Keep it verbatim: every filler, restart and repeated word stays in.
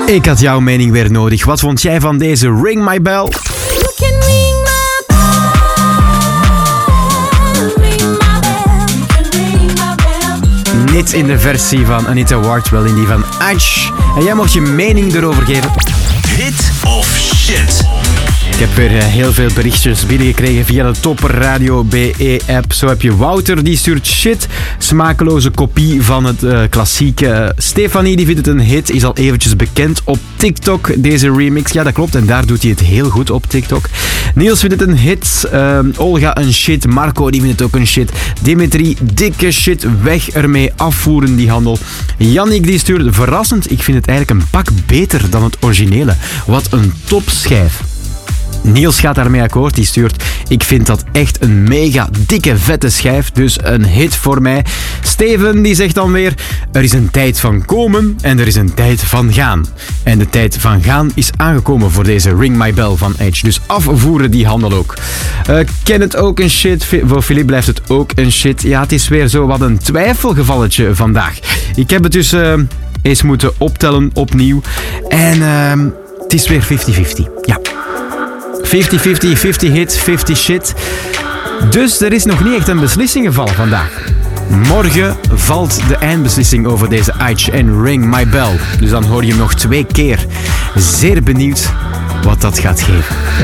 Ik had jouw mening weer nodig. Wat vond jij van deze Ring My Bell? Niet in de versie van Anita Ward, wel in die van Aitch. En jij mocht je mening erover geven. Hit of shit? Ik heb weer heel veel berichtjes binnengekregen via de Top Radio B E-app. Zo heb je Wouter, die stuurt shit. Smakeloze kopie van het uh, klassieke. Stefanie, die vindt het een hit. Is al eventjes bekend op TikTok, deze remix. Ja, dat klopt. En daar doet hij het heel goed op TikTok. Niels vindt het een hit. Uh, Olga een shit. Marco, die vindt het ook een shit. Dimitri, dikke shit. Weg ermee. Afvoeren die handel. Yannick, die stuurt verrassend. Ik vind het eigenlijk een pak beter dan het originele. Wat een topschijf. Niels gaat daarmee akkoord, die stuurt: ik vind dat echt een mega dikke vette schijf, dus een hit voor mij. Steven die zegt dan weer: er is een tijd van komen en er is een tijd van gaan. En de tijd van gaan is aangekomen voor deze Ring My Bell van Edge. Dus afvoeren die handel ook. Uh, ken het ook een shit. Voor Philippe blijft het ook een shit. Ja, het is weer zo wat een twijfelgevalletje vandaag. Ik heb het dus uh, eens moeten optellen opnieuw. En uh, het is weer vijftig vijftig. Ja. vijftig vijftig, vijftig hit, vijftig shit. Dus er is nog niet echt een beslissing gevallen vandaag. Morgen valt de eindbeslissing over deze Aitch en Ring My Bell. Dus dan hoor je hem nog twee keer. Zeer benieuwd wat dat gaat geven.